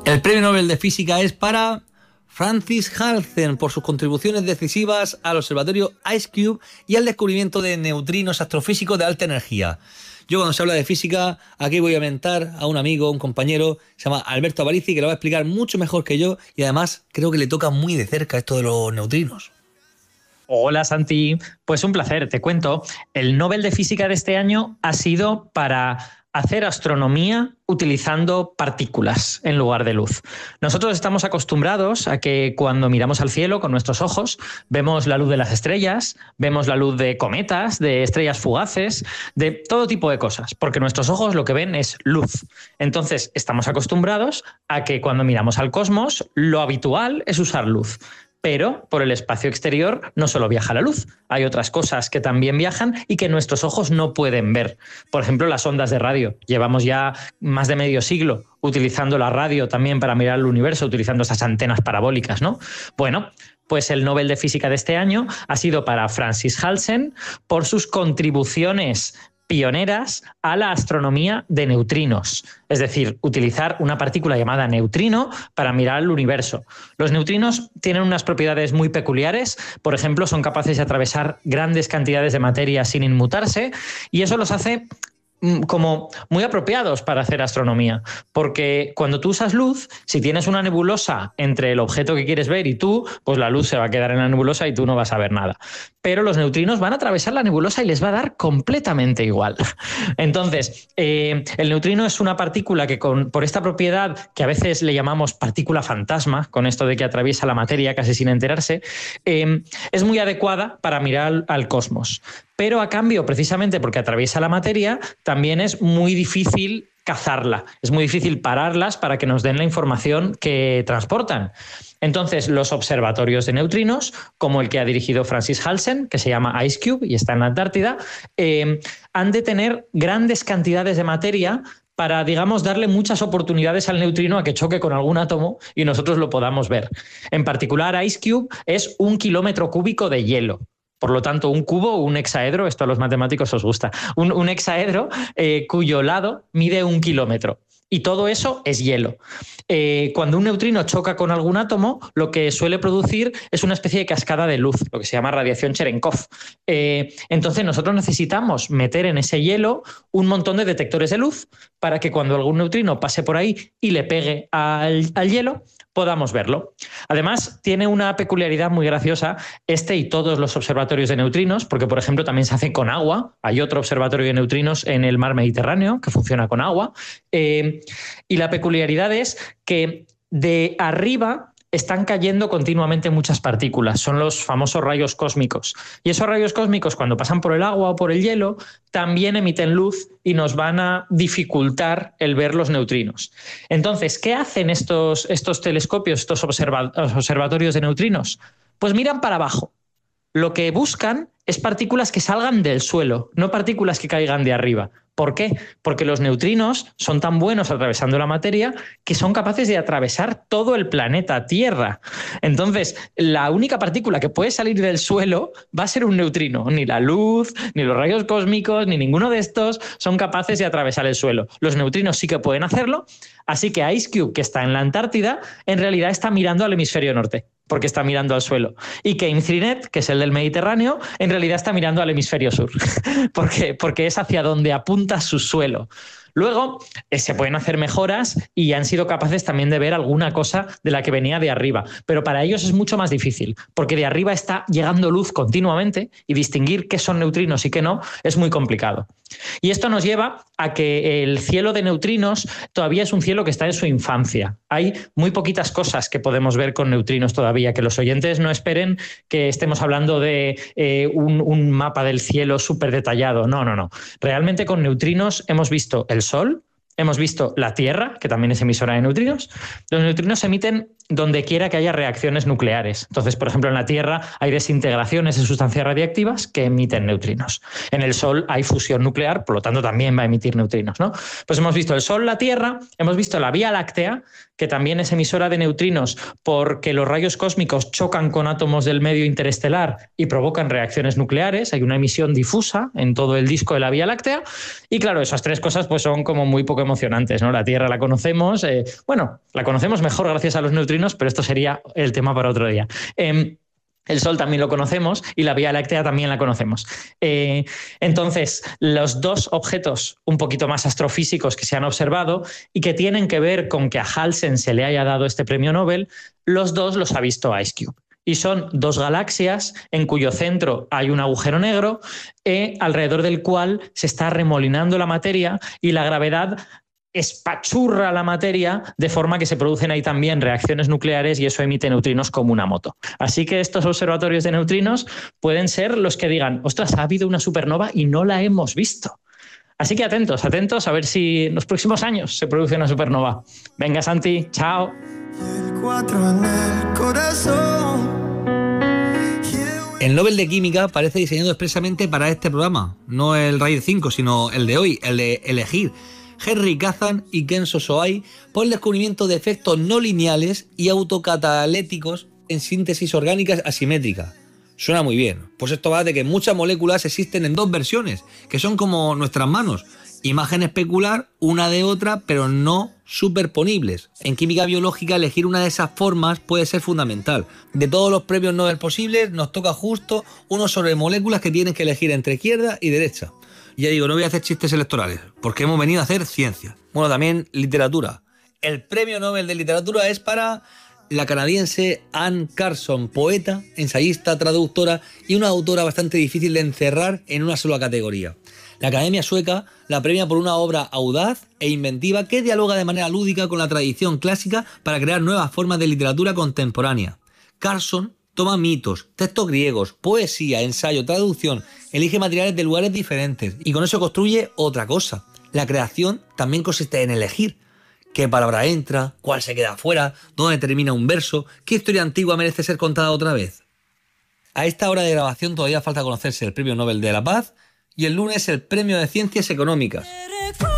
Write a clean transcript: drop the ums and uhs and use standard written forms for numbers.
El premio Nobel de Física es para Francis Halsen por sus contribuciones decisivas al observatorio IceCube y al descubrimiento de neutrinos astrofísicos de alta energía. Yo cuando se habla de física, aquí voy a mentar a un amigo, un compañero, se llama Alberto Aparici, que lo va a explicar mucho mejor que yo y además creo que le toca muy de cerca esto de los neutrinos. Hola Santi, pues un placer, te cuento. El Nobel de Física de este año ha sido para hacer astronomía utilizando partículas en lugar de luz. Nosotros estamos acostumbrados a que cuando miramos al cielo con nuestros ojos vemos la luz de las estrellas, vemos la luz de cometas, de estrellas fugaces, de todo tipo de cosas, porque nuestros ojos lo que ven es luz. Entonces estamos acostumbrados a que cuando miramos al cosmos lo habitual es usar luz. Pero por el espacio exterior no solo viaja la luz, hay otras cosas que también viajan y que nuestros ojos no pueden ver. Por ejemplo, las ondas de radio. Llevamos ya más de medio siglo utilizando la radio también para mirar el universo, utilizando esas antenas parabólicas, ¿no? Bueno, pues el Nobel de Física de este año ha sido para Francis Halsen por sus contribuciones pioneras a la astronomía de neutrinos, es decir, utilizar una partícula llamada neutrino para mirar el universo. Los neutrinos tienen unas propiedades muy peculiares, por ejemplo, son capaces de atravesar grandes cantidades de materia sin inmutarse y eso los hace como muy apropiados para hacer astronomía, porque cuando tú usas luz, si tienes una nebulosa entre el objeto que quieres ver y tú, pues la luz se va a quedar en la nebulosa y tú no vas a ver nada. Pero los neutrinos van a atravesar la nebulosa y les va a dar completamente igual. Entonces, el neutrino es una partícula que por esta propiedad, que a veces le llamamos partícula fantasma, con esto de que atraviesa la materia casi sin enterarse, es muy adecuada para mirar al cosmos. Pero a cambio, precisamente porque atraviesa la materia, también es muy difícil cazarla. Es muy difícil pararlas para que nos den la información que transportan. Entonces, los observatorios de neutrinos, como el que ha dirigido Francis Halsen, que se llama IceCube y está en la Antártida, han de tener grandes cantidades de materia para, digamos, darle muchas oportunidades al neutrino a que choque con algún átomo y nosotros lo podamos ver. En particular, IceCube es 1 kilómetro cúbico de hielo. Por lo tanto, un cubo, un hexaedro, esto a los matemáticos os gusta, un hexaedro cuyo lado mide 1 kilómetro. Y todo eso es hielo. Cuando un neutrino choca con algún átomo, lo que suele producir es una especie de cascada de luz, lo que se llama radiación Cherenkov. Entonces nosotros necesitamos meter en ese hielo un montón de detectores de luz para que cuando algún neutrino pase por ahí y le pegue al hielo, podamos verlo. Además, tiene una peculiaridad muy graciosa este y todos los observatorios de neutrinos, porque, por ejemplo, también se hace con agua. Hay otro observatorio de neutrinos en el mar Mediterráneo que funciona con agua. Y la peculiaridad es que de arriba están cayendo continuamente muchas partículas, son los famosos rayos cósmicos. Y esos rayos cósmicos, cuando pasan por el agua o por el hielo, también emiten luz y nos van a dificultar el ver los neutrinos. Entonces, ¿qué hacen estos telescopios, estos observatorios de neutrinos? Pues miran para abajo. Lo que buscan es partículas que salgan del suelo, no partículas que caigan de arriba. ¿Por qué? Porque los neutrinos son tan buenos atravesando la materia que son capaces de atravesar todo el planeta Tierra. Entonces, la única partícula que puede salir del suelo va a ser un neutrino. Ni la luz, ni los rayos cósmicos, ni ninguno de estos son capaces de atravesar el suelo. Los neutrinos sí que pueden hacerlo, así que IceCube, que está en la Antártida, en realidad está mirando al hemisferio norte, porque está mirando al suelo. Y que IMCINET, que es el del Mediterráneo, en realidad está mirando al hemisferio sur, porque es hacia donde apunta su suelo. Luego se pueden hacer mejoras y han sido capaces también de ver alguna cosa de la que venía de arriba, pero para ellos es mucho más difícil, porque de arriba está llegando luz continuamente y distinguir qué son neutrinos y qué no es muy complicado. Y esto nos lleva a que el cielo de neutrinos todavía es un cielo que está en su infancia. Hay muy poquitas cosas que podemos ver con neutrinos todavía, que los oyentes no esperen que estemos hablando de un mapa del cielo súper detallado. No. Realmente con neutrinos hemos visto el Sol, hemos visto la Tierra, que también es emisora de neutrinos. Los neutrinos emiten donde quiera que haya reacciones nucleares. Entonces, por ejemplo, en la Tierra hay desintegraciones de sustancias radiactivas que emiten neutrinos. En el Sol hay fusión nuclear, por lo tanto también va a emitir neutrinos, ¿no? Pues hemos visto el Sol, la Tierra, hemos visto la Vía Láctea, que también es emisora de neutrinos porque los rayos cósmicos chocan con átomos del medio interestelar y provocan reacciones nucleares. Hay una emisión difusa en todo el disco de la Vía Láctea. Y claro, esas tres cosas pues son como muy poco emocionantes, ¿no? La Tierra la conocemos, la conocemos mejor gracias a los neutrinos, pero esto sería el tema para otro día. El Sol también lo conocemos y la Vía Láctea también la conocemos. Entonces, los dos objetos un poquito más astrofísicos que se han observado y que tienen que ver con que a Halsen se le haya dado este premio Nobel, los dos los ha visto IceCube. Y son dos galaxias en cuyo centro hay un agujero negro alrededor del cual se está remolinando la materia y la gravedad espachurra la materia de forma que se producen ahí también reacciones nucleares y eso emite neutrinos como una moto. Así que estos observatorios de neutrinos pueden ser los que digan, ostras, ha habido una supernova y no la hemos visto. Así que atentos a ver si en los próximos años se produce una supernova. Venga, Santi, chao. El 4 en el corazón. El Nobel de Química parece diseñado expresamente para este programa, no el RAID 5, sino el de hoy, el de elegir. Henry Kazan y Kenzo Soai por el descubrimiento de efectos no lineales y autocataléticos en síntesis orgánicas asimétrica. Suena muy bien, pues esto va de que muchas moléculas existen en dos versiones, que son como nuestras manos, imagen especular una de otra, pero no superponibles. En química biológica elegir una de esas formas puede ser fundamental. De todos los premios Nobel posibles, nos toca justo uno sobre moléculas que tienen que elegir entre izquierda y derecha. Ya digo, no voy a hacer chistes electorales, porque hemos venido a hacer ciencia. Bueno, también literatura. El premio Nobel de Literatura es para la canadiense Anne Carson, poeta, ensayista, traductora y una autora bastante difícil de encerrar en una sola categoría. La Academia Sueca la premia por una obra audaz e inventiva que dialoga de manera lúdica con la tradición clásica para crear nuevas formas de literatura contemporánea. Carson toma mitos, textos griegos, poesía, ensayo, traducción, elige materiales de lugares diferentes y con eso construye otra cosa. La creación también consiste en elegir qué palabra entra, cuál se queda fuera, dónde termina un verso, qué historia antigua merece ser contada otra vez. A esta hora de grabación todavía falta conocerse el Premio Nobel de la Paz y el lunes el Premio de Ciencias Económicas.